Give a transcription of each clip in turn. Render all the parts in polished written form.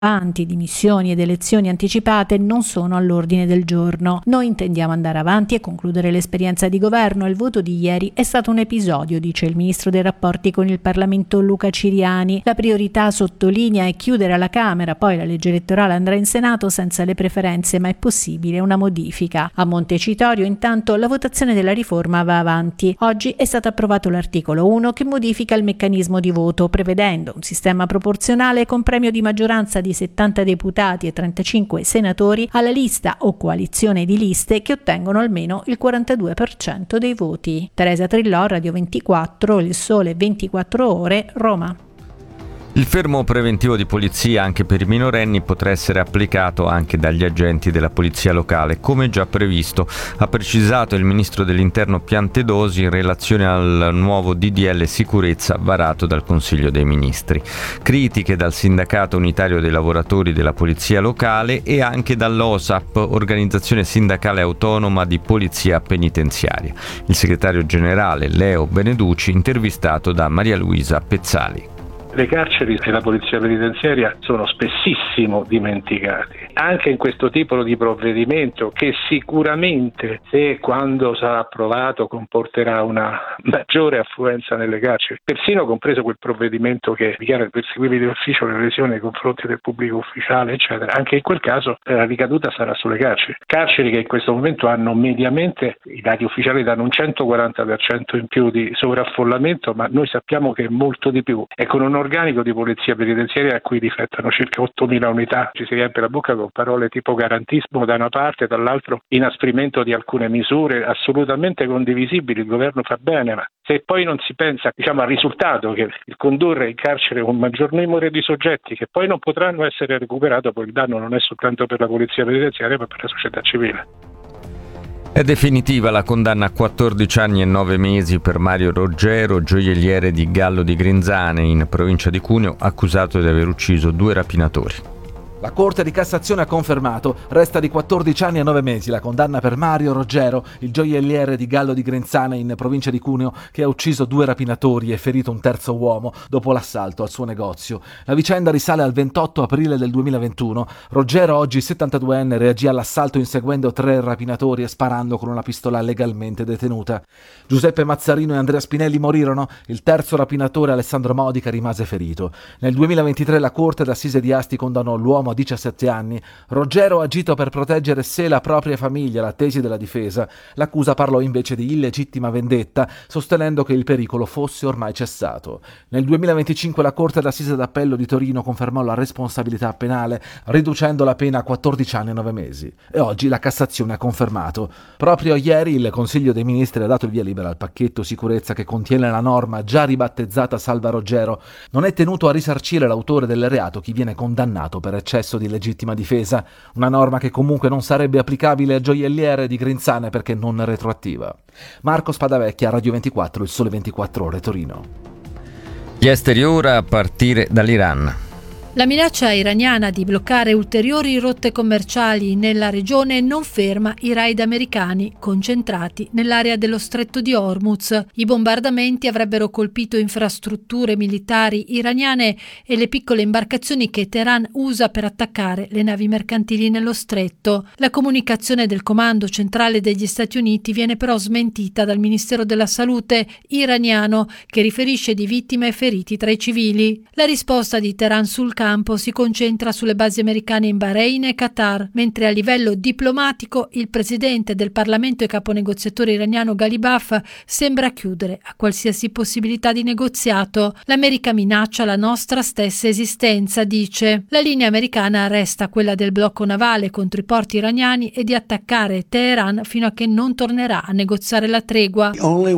avanti, dimissioni ed elezioni anticipate non sono all'ordine del giorno. Noi intendiamo andare avanti e concludere l'esperienza di governo. Il voto di ieri è stato un episodio, dice il ministro dei rapporti con il Parlamento Luca Ciriani. La priorità, sottolinea, è chiudere alla Camera, poi la legge elettorale andrà in Senato senza le preferenze, ma è possibile una modifica. A Montecitorio, intanto, la votazione della riforma va avanti. Oggi è stato approvato l'articolo 1 che modifica il meccanismo di voto, prevedendo un sistema proporzionale con premio di maggioranza di 70 deputati e 35 senatori alla lista o coalizione di liste che ottengono almeno il 42% dei voti. Teresa Trillò, Radio 24, Il Sole 24 Ore, Roma. Il fermo preventivo di polizia anche per i minorenni potrà essere applicato anche dagli agenti della polizia locale, come già previsto, ha precisato il ministro dell'Interno Piantedosi in relazione al nuovo DDL sicurezza varato dal Consiglio dei Ministri. Critiche dal Sindacato Unitario dei Lavoratori della Polizia Locale e anche dall'OSAP, Organizzazione Sindacale Autonoma di Polizia Penitenziaria. Il segretario generale Leo Beneduci, intervistato da Maria Luisa Pezzali. Le carceri e la polizia penitenziaria sono spessissimo dimenticati, anche in questo tipo di provvedimento che sicuramente, se quando sarà approvato, comporterà una maggiore affluenza nelle carceri, persino compreso quel provvedimento che dichiara perseguibili d'ufficio le lesioni nei confronti del pubblico ufficiale, eccetera. Anche in quel caso la ricaduta sarà sulle carceri che in questo momento hanno mediamente, i dati ufficiali danno un 140% in più di sovraffollamento, ma noi sappiamo che è molto di più, e con un organico di polizia penitenziaria a cui difettano circa 8.000 unità. Ci si riempie la bocca con parole tipo garantismo da una parte, dall'altro inasprimento di alcune misure assolutamente condivisibili. Il governo fa bene, ma se poi non si pensa al risultato, che il condurre in carcere un maggior numero di soggetti che poi non potranno essere recuperati, poi il danno non è soltanto per la polizia penitenziaria ma per la società civile. È definitiva la condanna a 14 anni e 9 mesi per Mario Roggero, gioielliere di Gallo di Grinzane, in provincia di Cuneo, accusato di aver ucciso 2 rapinatori. La Corte di Cassazione ha confermato, resta di 14 anni e 9 mesi la condanna per Mario Roggero, il gioielliere di Gallo di Grinzane in provincia di Cuneo, che ha ucciso 2 rapinatori e ferito un terzo uomo dopo l'assalto al suo negozio. La vicenda risale al 28 aprile del 2021. Roggero, oggi 72enne, reagì all'assalto inseguendo 3 rapinatori e sparando con una pistola legalmente detenuta. Giuseppe Mazzarino e Andrea Spinelli morirono, il terzo rapinatore Alessandro Modica rimase ferito. Nel 2023 la Corte d'Assise di Asti condannò l'uomo a 17 anni. Roggero ha agito per proteggere sé e la propria famiglia, la tesi della difesa. L'accusa parlò invece di illegittima vendetta, sostenendo che il pericolo fosse ormai cessato. Nel 2025 la Corte d'Assise d'Appello di Torino confermò la responsabilità penale, riducendo la pena a 14 anni e 9 mesi. E oggi la Cassazione ha confermato. Proprio ieri il Consiglio dei Ministri ha dato il via libera al pacchetto sicurezza che contiene la norma già ribattezzata Salva Roggero. Non è tenuto a risarcire l'autore del reato chi viene condannato per eccesso di legittima difesa, una norma che comunque non sarebbe applicabile al gioielliere di Grinzane perché non retroattiva. Marco Spadavecchia, Radio 24, Il Sole 24 Ore, Torino. Gli esteri ora a partire dall'Iran. La minaccia iraniana di bloccare ulteriori rotte commerciali nella regione non ferma i raid americani concentrati nell'area dello stretto di Hormuz. I bombardamenti avrebbero colpito infrastrutture militari iraniane e le piccole imbarcazioni che Teheran usa per attaccare le navi mercantili nello stretto. La comunicazione del Comando Centrale degli Stati Uniti viene però smentita dal Ministero della Salute iraniano, che riferisce di vittime e feriti tra i civili. La risposta di Teheran sul campo si concentra sulle basi americane in Bahrain e Qatar, mentre a livello diplomatico il presidente del Parlamento e caponegoziatore iraniano Ghalibaf sembra chiudere a qualsiasi possibilità di negoziato. L'America minaccia la nostra stessa esistenza, dice. La linea americana resta quella del blocco navale contro i porti iraniani e di attaccare Teheran fino a che non tornerà a negoziare la tregua.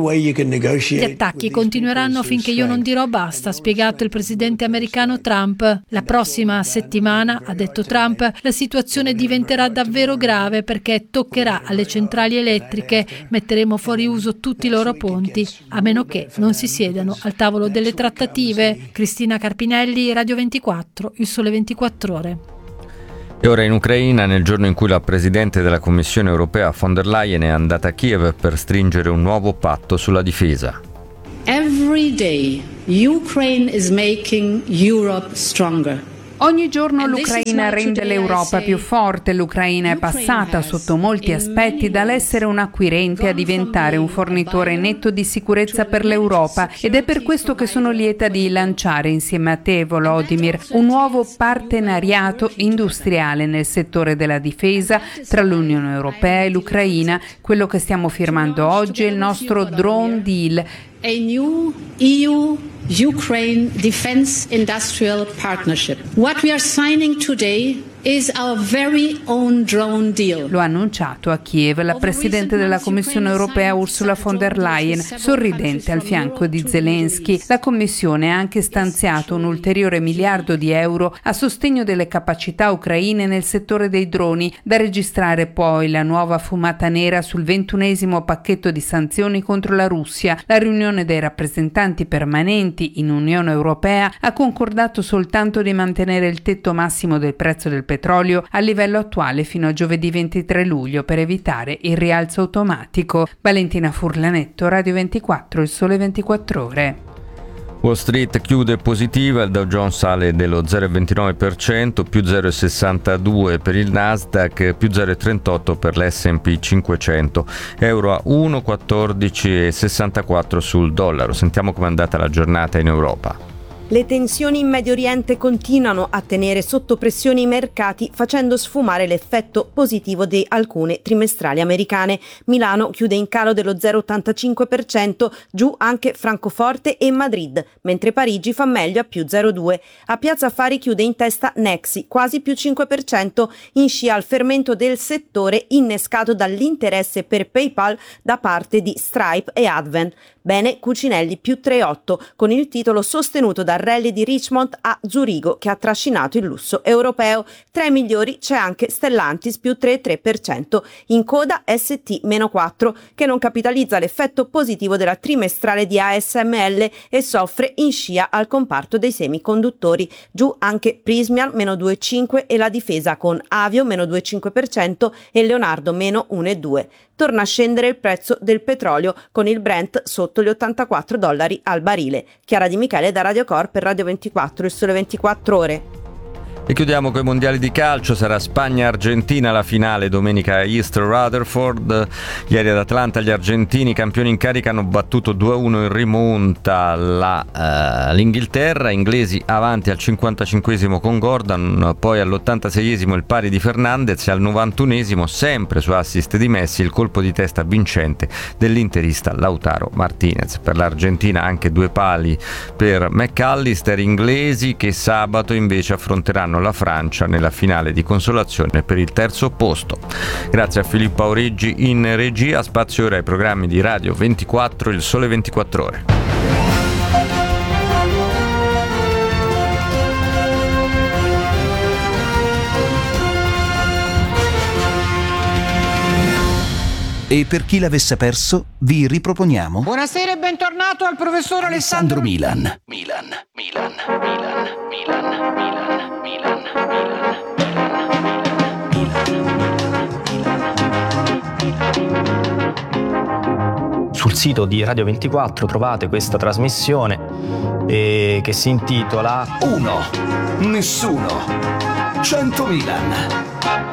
Gli attacchi continueranno finché io non dirò basta, ha spiegato il presidente americano Trump. La prossima settimana, ha detto Trump, la situazione diventerà davvero grave perché toccherà alle centrali elettriche, metteremo fuori uso tutti i loro ponti, a meno che non si siedano al tavolo delle trattative. Cristina Carpinelli, Radio 24, Il Sole 24 Ore. E ora in Ucraina, nel giorno in cui la Presidente della Commissione europea von der Leyen è andata a Kiev per stringere un nuovo patto sulla difesa. Every day, Ukraine is making Europe stronger. Ogni giorno l'Ucraina rende l'Europa più forte. L'Ucraina è passata sotto molti aspetti dall'essere un acquirente a diventare un fornitore netto di sicurezza per l'Europa, ed è per questo che sono lieta di lanciare insieme a te, Volodymyr, un nuovo partenariato industriale nel settore della difesa tra l'Unione Europea e l'Ucraina. Quello che stiamo firmando oggi è il nostro Drone Deal. A new EU-Ukraine Defense Industrial Partnership. What we are signing today is our very own drone deal. Lo ha annunciato a Kiev la Presidente della Commissione europea Ursula von der Leyen, sorridente al fianco di Zelensky. La Commissione ha anche stanziato un ulteriore miliardo di euro a sostegno delle capacità ucraine nel settore dei droni, da registrare poi la nuova fumata nera sul 21esimo pacchetto di sanzioni contro la Russia. La riunione dei rappresentanti permanenti in Unione Europea ha concordato soltanto di mantenere il tetto massimo del prezzo del petrolio al livello attuale fino a giovedì 23 luglio per evitare il rialzo automatico. Valentina Furlanetto, Radio 24, Il Sole 24 Ore. Wall Street chiude positiva, il Dow Jones sale dello 0,29%, più 0,62 per il Nasdaq, più 0,38 per l'S&P 500, euro a 1,1464 sul dollaro. Sentiamo com'è andata la giornata in Europa. Le tensioni in Medio Oriente continuano a tenere sotto pressione i mercati, facendo sfumare l'effetto positivo di alcune trimestrali americane. Milano chiude in calo dello 0,85%, giù anche Francoforte e Madrid, mentre Parigi fa meglio a più 0,2%. A Piazza Affari chiude in testa Nexi, quasi più 5%, in scia al fermento del settore innescato dall'interesse per PayPal da parte di Stripe e Advent. Bene Cucinelli più 3,8%, con il titolo sostenuto dal rally di Richmond a Zurigo che ha trascinato il lusso europeo. Tra i migliori c'è anche Stellantis più 3,3%, in coda ST meno 4%, che non capitalizza l'effetto positivo della trimestrale di ASML e soffre in scia al comparto dei semiconduttori. Giù anche Prysmian meno 2,5% e la difesa con Avio meno 2,5% e Leonardo meno 1,2%. Torna a scendere il prezzo del petrolio con il Brent sotto gli $84 al barile. Chiara Di Michele da Radio Cor per Radio 24, Il Sole 24 Ore. E chiudiamo con i mondiali di calcio. Sarà Spagna-Argentina la finale domenica a East Rutherford. Ieri ad Atlanta gli argentini, campioni in carica, hanno battuto 2-1 in rimonta l'Inghilterra. Inglesi avanti al 55esimo con Gordon, poi all'86esimo il pari di Fernandez e al 91esimo, sempre su assist di Messi, il colpo di testa vincente dell'interista Lautaro Martinez. Per l'Argentina anche 2 pali per McAllister. Inglesi che sabato invece affronteranno la Francia nella finale di consolazione per il terzo posto. Grazie a Filippo Auriggi in regia. Spazio ora ai programmi di Radio 24, Il Sole 24 Ore. E per chi l'avesse perso, vi riproponiamo. Buonasera e bentornato al professor Alessandro Milan. Sul sito di Radio 24 trovate questa trasmissione che si intitola 1, nessuno, 100 Milan.